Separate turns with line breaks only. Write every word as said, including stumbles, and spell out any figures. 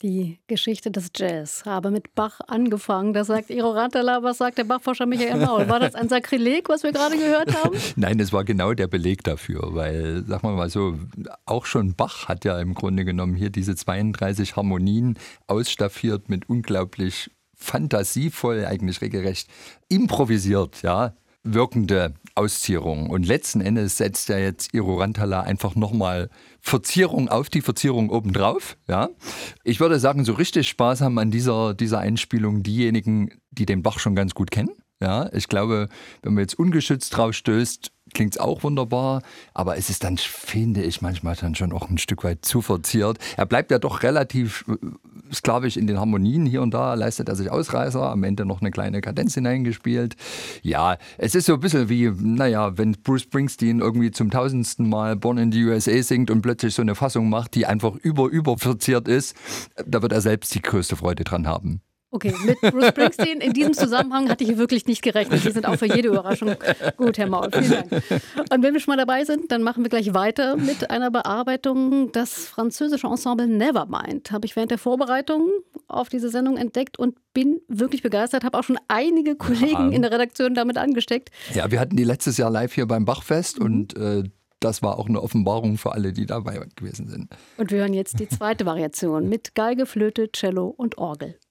Die Geschichte des Jazz habe mit Bach angefangen. Das sagt Iro Rantala. Was sagt der Bachforscher Michael Maul? War das ein Sakrileg, was wir gerade gehört haben?
Nein, es war genau der Beleg dafür, weil, sagen wir mal so, auch schon Bach hat ja im Grunde genommen hier diese zweiunddreißig Harmonien ausstaffiert mit unglaublich fantasievoll, eigentlich regelrecht improvisiert, ja, wirkende Auszierung. Und letzten Endes setzt ja jetzt Iro Rantala einfach nochmal Verzierung auf die Verzierung obendrauf. Ja. Ich würde sagen, so richtig Spaß haben an dieser, dieser Einspielung diejenigen, die den Bach schon ganz gut kennen. Ja. Ich glaube, wenn man jetzt ungeschützt drauf stößt, klingt es auch wunderbar, aber es ist dann, finde ich, manchmal dann schon auch ein Stück weit zu verziert. Er bleibt ja doch relativ sklavisch in den Harmonien. Hier und da leistet er sich Ausreißer, am Ende noch eine kleine Kadenz hineingespielt. Ja, es ist so ein bisschen wie, naja, wenn Bruce Springsteen irgendwie zum tausendsten Mal Born in the U S A singt und plötzlich so eine Fassung macht, die einfach über, über verziert ist, da wird er selbst die größte Freude dran haben.
Okay, mit Bruce Springsteen in diesem Zusammenhang hatte ich wirklich nicht gerechnet. Sie sind auch für jede Überraschung gut, Herr Maul. Vielen Dank. Und wenn wir schon mal dabei sind, dann machen wir gleich weiter mit einer Bearbeitung. Das französische Ensemble Nevermind habe ich während der Vorbereitung auf diese Sendung entdeckt und bin wirklich begeistert. Habe auch schon einige Kollegen ja. in der Redaktion damit angesteckt.
Ja, wir hatten die letztes Jahr live hier beim Bachfest mhm. und äh, das war auch eine Offenbarung für alle, die dabei gewesen sind.
Und wir hören jetzt die zweite Variation mit Geige, Flöte, Cello und Orgel.